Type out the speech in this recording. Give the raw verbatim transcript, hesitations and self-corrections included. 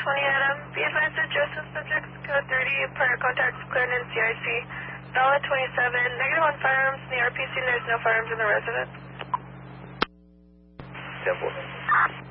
twenty Adam. Be advised that Joseph subjects code thirty, prior contacts cleared in C I C. Bella twenty-seven, negative on firearms in the R P C, there's no firearms in the residence. Temple.